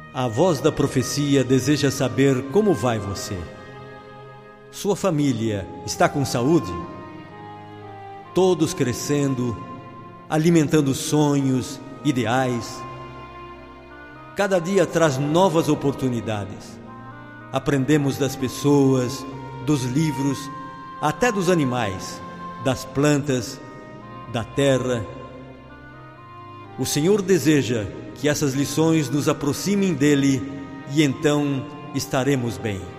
A voz da profecia deseja saber como vai você. Sua família está com saúde? Todos crescendo, alimentando sonhos, ideais. Cada dia traz novas oportunidades. Aprendemos das pessoas, dos livros, até dos animais, das plantas, da terra. O Senhor deseja que essas lições nos aproximem dele e então estaremos bem.